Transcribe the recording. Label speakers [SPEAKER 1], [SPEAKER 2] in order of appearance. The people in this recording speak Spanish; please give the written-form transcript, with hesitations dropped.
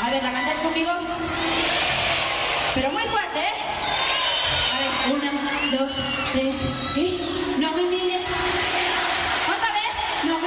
[SPEAKER 1] A ver, ¿la cantáis conmigo? Pero muy fuerte, ¿eh? A ver, 1, 2, 3 y...